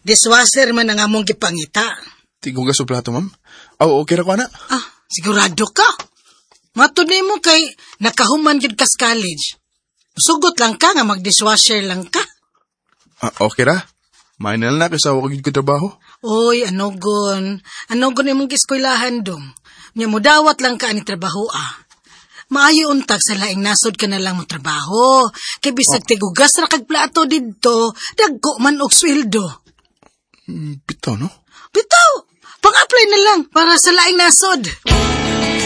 Dishwasher man ang among gipangita. Tigugas o plato, ma'am? Okay ra ko, ana? Sigurado ka? Matunay mo kay nakahuman yun kas college. Sugot lang ka nga mag-dishwasher lang ka. Okay ra. Mainal na kasi ako ko trabaho. Oy, anogon imong giskwelahan dong. Nya mo dawat lang ka ani trabaho Maayo untag sa laing nasod ka na lang mo trabaho. Kay bisag tigugas ra kag plato didto, dagko man og sweldo. Bitaw, no? Bitaw! Pang-apply na lang para sa laing nasod.